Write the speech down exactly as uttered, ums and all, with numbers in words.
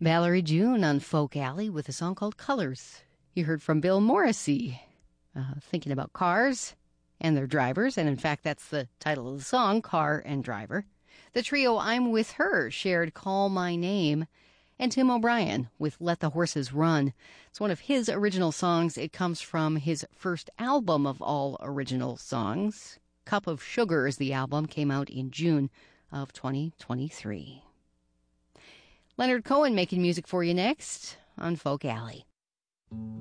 Valerie June on Folk Alley with a song called Colors. You heard from Bill Morrissey, uh, thinking about cars and their drivers, and in fact, that's the title of the song, Car and Driver. The trio I'm With Her shared Call My Name, and Tim O'Brien with Let the Horses Run. It's one of his original songs. It comes from his first album of all original songs. Cup of Sugar is the album, came out in June of twenty twenty-three. Leonard Cohen making music for you next on Folk Alley.